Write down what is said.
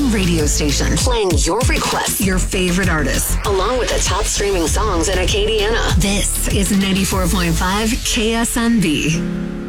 one radio station playing your requests, your favorite artists, along with the top streaming songs in Acadiana. This is 94.5 KSNB.